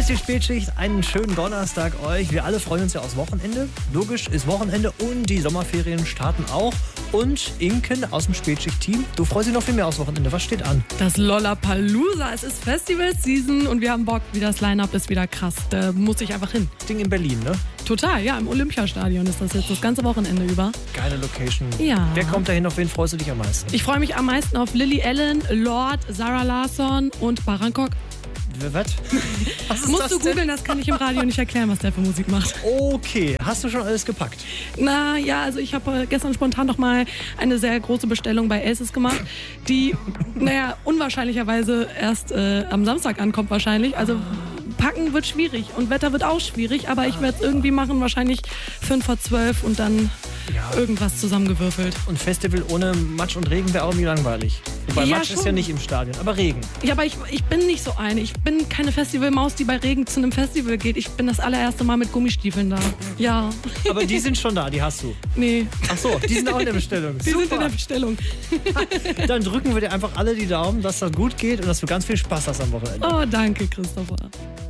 ist die Spätschicht. Einen schönen Donnerstag euch. Wir alle freuen uns ja aufs Wochenende. Logisch ist Wochenende und die Sommerferien starten auch. Und Inken aus dem Spätschicht-Team, du freust dich noch viel mehr aufs Wochenende. Was steht an? Das Lollapalooza, es ist Festival-Season und wir haben Bock, wie das Line-Up ist wieder krass. Da muss ich einfach hin. Ding in Berlin, ne? Total, ja, im Olympiastadion ist das jetzt das ganze Wochenende über. Geile Location. Ja. Wer kommt dahin? Auf wen freust du dich am meisten? Ich freue mich am meisten auf Lily Allen, Lord, Sarah Larsson und Barankok. Was? Was ist Musst das du denn? googeln, das kann ich im Radio nicht erklären, was der für Musik macht. Okay, hast du schon alles gepackt? Na ja, also ich habe gestern spontan noch mal eine sehr große Bestellung bei Aces gemacht, die, unwahrscheinlicherweise erst am Samstag ankommt wahrscheinlich. Also packen wird schwierig und Wetter wird auch schwierig, aber ich werde es irgendwie machen, wahrscheinlich 11:55 und dann irgendwas zusammengewürfelt. Und Festival ohne Matsch und Regen wäre auch irgendwie langweilig. Wobei Ja, Matsch ist schon. ja nicht im Stadion, aber Regen. Ja, aber ich bin nicht so eine. Ich bin keine Festivalmaus, die bei Regen zu einem Festival geht. Ich bin das allererste Mal mit Gummistiefeln da. Ja. Aber die sind schon da, die hast du. Nee, Ach so, die sind auch in der Bestellung. die sind in der Bestellung. Dann drücken wir dir einfach alle die Daumen, dass das gut geht und dass du ganz viel Spaß hast am Wochenende. Oh, danke, Christopher.